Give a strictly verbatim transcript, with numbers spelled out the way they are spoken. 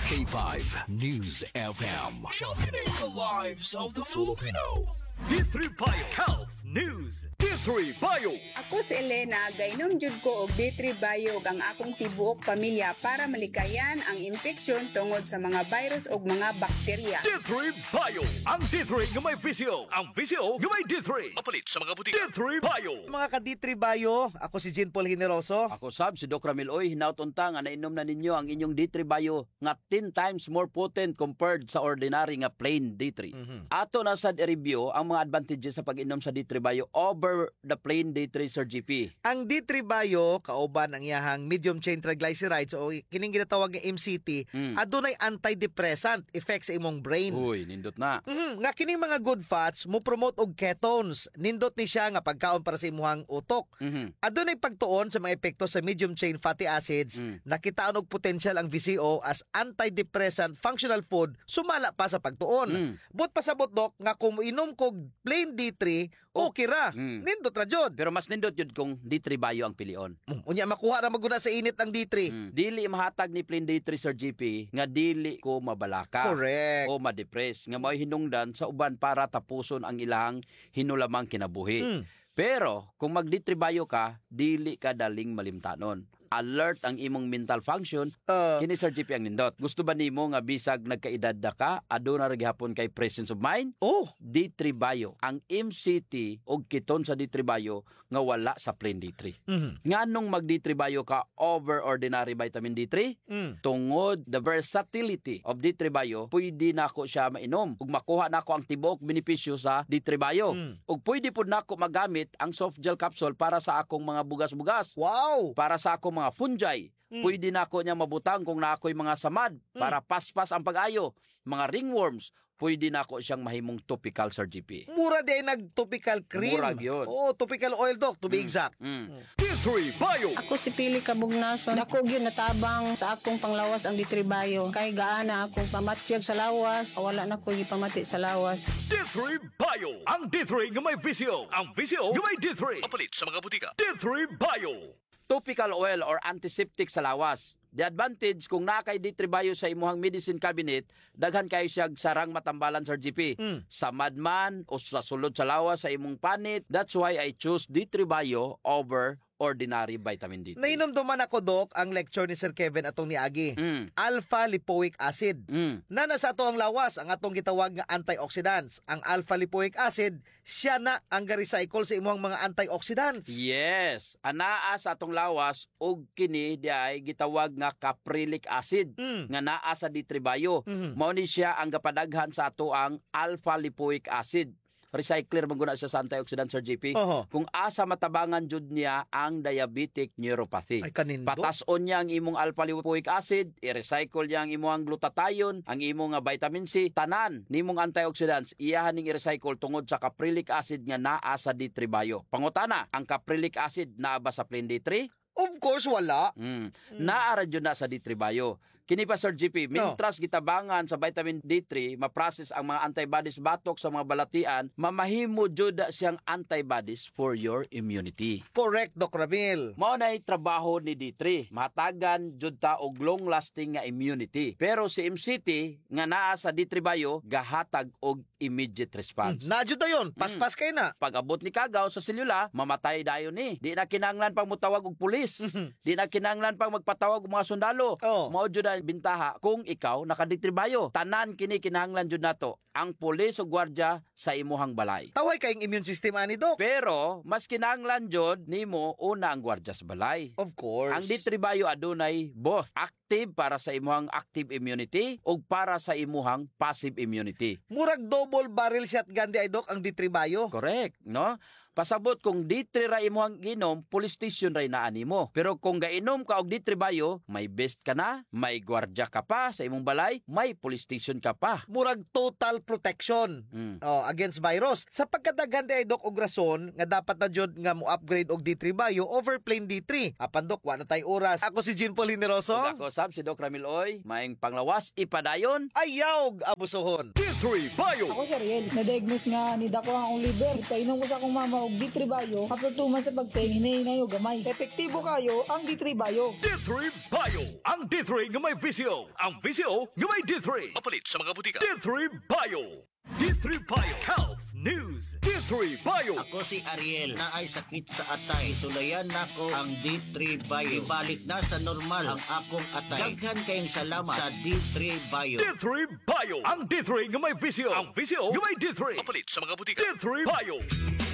K five News F M. Championing the lives of the Filipino. D three Bio Health News. D three Bio. Ako si Elena, gainom jud ko og D three Bio ang akong tibuok pamilya para malikayan ang infeksyon tungod sa mga virus ug mga bakterya. D three Bio. Ang D three nga may visio. Ang visio nga may D three. Mapalit sa mga butika. D three Bio. Mga ka-D three Bio, ako si Jean Paul Generoso. Ako sab si Doc Ramil Oy, hinautunta nga nainom na ninyo ang inyong D three Bio nga ten times more potent compared sa ordinary nga plain D three. Mm-hmm. Ato na sad i-review ang mga advantages sa pag-inom sa D three Bio over the plain D three, Sir G P. Ang D three Bio, kauban ang iyahang medium chain triglycerides o kining ginatawag nga M C T, mm. adunay antidepressant effect sa imong brain. Uy, nindot na. Mm-hmm. Nga kining mga good fats mo promote og ketones. Nindot ni siya nga pagkaon para sa imong utok. Mm-hmm. Adunay pagtuon sa mga epekto sa medium chain fatty acids. Mm. Nakitaon og potential ang V C O as antidepressant functional food sumala pa sa pagtuon. Mm. But pasabot dok nga kung moinom kog plain D three, okay ra. Mm. Nindot ra jud. Pero mas nindot jud kung D three Bio ang pilion. Mm. Unya makuha ra maguna sa init ang D three. Mm. Dili mahatag ni plain D three, Sir G P, nga dili ko mabalaka. Correct. O ma-depress nga may hinungdan sa uban para tapuson ang ilang hinulamang kinabuhi. Mm. Pero kung mag-D three Bio ka, dili ka daling malimtanon. Alert ang imong mental function. Uh, kini Sir G P ang nindot. Gusto ba nimo nga bisag nagkaedad na ka, aduna ra gihapon kay presence of mind? Oh, D three Bio. Ang M C T og keton sa D three Bio nga wala sa plain D three. Mm-hmm. Nganong mag D three Bio ka over ordinary vitamin D three? Mm. Tungod the versatility of D three Bio, pwede nako siya mainom ug makuha nako ang tibuok benepisyo sa D three Bio. Mm. Ug pwede pud nako magamit ang soft gel capsule para sa akong mga bugas-bugas. Wow! Para sa akong mga fungi. Mm. Pwede na ako niya mabutang kung na ako'y mga samad mm. para paspas ang pag-ayo. Mga ringworms, pwede na ako siyang mahimong topical, Sir G P. Mura din nag-topical cream. Mura yun. Oh, topical oil, Doc, to be mm. exact. Mm. D three Bio. Ako si Pili Kabugnason. Dako gyud natabang sa akong panglawas ang D three Bio. Kay gaana akong pamatyag sa lawas. Wala na ko gipamati sa lawas. D three Bio. Ang D three nga may visio. Ang visio nga may D three. Mapalit sa mga butika. D three Bio. Topical oil or antiseptic sa lawas. The advantage kung nakay D three Bio sa imuhang medicine cabinet, daghan kayo siya sarang matambalan, Sir G P. Mm. Sa madman o sa sulod sa lawas sa imong panit. That's why I choose D three Bio over ordinary vitamin D three. Nainom duman ako, Doc, ang lecture ni Sir Kevin atong niagi. Mm. Alpha-lipoic acid. Mm. Na nasa ato ang lawas, ang atong gitawag nga antioxidants. Ang alpha-lipoic acid, siya na ang ga-recycle sa imong mga antioxidants. Yes. Anaa sa atong lawas, og kini di ay gitawag nga caprylic acid. Mm. Nga naa sa D three Bio. Mm-hmm. Mao ni siya ang gapadaghan sa ato ang alpha-lipoic acid. Recycler maguna siya sa antioxidant, Sir J P. Uh-huh. Kung asa matabangan jud niya ang diabetic neuropathy. Ay, kanindo. Patason niya ang imong alpha-lipoic acid, i-recycle niya ang imong glutathione, ang imong vitamin C, tanan nimong antioxidants, iyahan ning i-recycle tungod sa caprylic acid nga naa sa D three Bio. Pangutana, ang caprylic acid naa ba sa plain D three? Of course, wala. Mm. Mm. Naara dyan na sa D three Bio. Kini pa, Sir G P, mintras no. gitabangan sa vitamin D three, ma-process ang mga antibodies batok sa mga balatian, mamahimo jud siyang antibodies for your immunity. Correct, Doc Ramil. Mao na'y trabaho ni D three. Mahatagan jud ta og long-lasting nga immunity. Pero si M C T, nga naa sa D three Bio, gahatag og immediate response. Mm. Nadyo ta yun. Paspas mm. kayo na. Pag abot ni kagaw sa selula, mamatay dayon ni. Di na kinahanglan pang mutawag og pulis. Di na kinahanglan pang magpatawag og mga sundalo. Oh. Mao jud bintaha kung ikaw naka-D three Bio. Tanan kini kinahanglan jud nato ang pulis o gwardiya sa imuhang balay. Taway kayong immune system ani, Doc. Pero mas kinahanglan jud nimo una ang gwardiya sa balay. Of course. Ang D three Bio adunay both active para sa imuhang active immunity o para sa imuhang passive immunity. Murag double barrel shotgun di ay, Doc, ang D three Bio. Correct, no? Pasabot kung D three ra imuhang ginom, police station ra inaani mo. Pero kung gainom ka og D three Bio, may best ka na, may gwardiya ka pa sa imong balay, may police station ka pa. Murag total protection mm. oh, against virus. Sa pagkadaghan di ay, Doc, og rason nga dapat na jud nga mo upgrade og D three Bio over plain D three. Apan, Doc, wa na tay oras. Ako si Jean Paul Generoso. Ako sab si Doc Ramil Oy, maing panglawas ipadayon. Ayaw abusohon. D three Bio. Ako si Riel, na-diagnose nga ni dako ang liver. Painom ko sa akong mama og D three Bio, after two months sa pagkain, hinahinay o gamay. Epektibo kayo ang D three Bio. D three Bio. Ang D three nga may visyo. Ang visyo nga may D three. Mapalit sa mga butika. D three Bio. D three Bio Health News. D three Bio. Ako si Ariel na ay sakit sa atay. Sulayan nako ang D three Bio. Ibalik na sa normal ang akong atay. Daghan kayong salamat sa D three Bio. D three Bio. Ang D three nga may visyo. Ang visyo nga may D three. Mapalit sa mga butika. D three Bio.